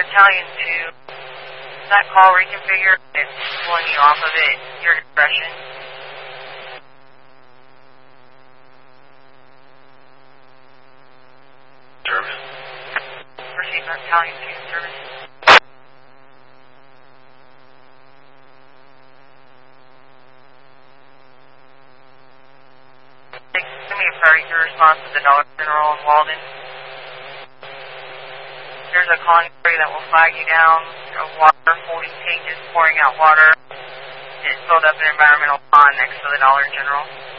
Battalion 2. That call reconfigured, it's pulling you off of it, your discretion. Service. Proceed Battalion 2 service. Give me a priority to response to the Dollar General in Walden. There's a calling area that will flag you down. Water, holding tank is pouring out water. It's filled up an environmental pond next to the Dollar General.